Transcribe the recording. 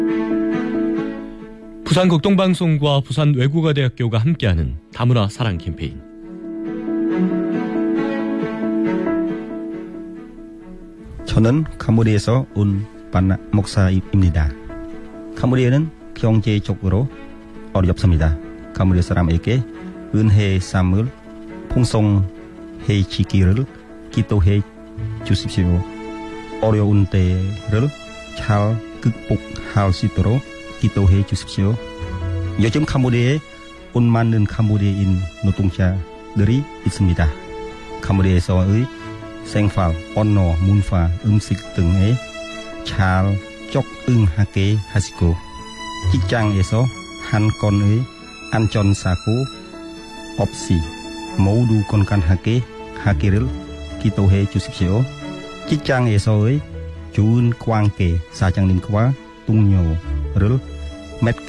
부산극동방송과 부산외국어대학교가 함께하는 다문화 사랑 캠페인. 저는 카무리에서 온 반나 목사입니다. 카무리에는 경제적으로 어렵습니다. 카무리 사람에게 은혜의 삶을 풍성해지기를 기도해 주십시오. 어려운 때를 잘 극복할 수 있도록 기도해 주십시오. 요즘 카무리에 온 많은 카무리인 노동자들이 있습니다. 카무리에서의 생활, 언어, 문화, 음식 등에 잘 적응하게 하시고 직장에서 한 건의 안전사고 없이 모두 건강하게 하기를 기도해 주십시오. 직장에서의 좋은 관계 사장님과 동료를 맺게